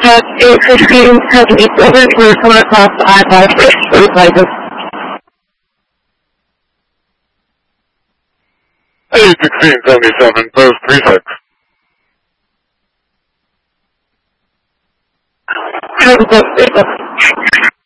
contact 816-77 for coming across the I-5 places. 816-77, post 36. Post 36.